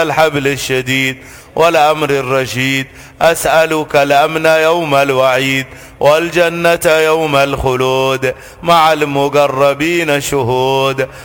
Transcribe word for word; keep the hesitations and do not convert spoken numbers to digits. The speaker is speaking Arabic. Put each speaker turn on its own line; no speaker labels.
الحبل الشديد والأمر الرشيد. أسألك الأمن يوم الوعيد والجنة يوم الخلود مع المقربين شهود.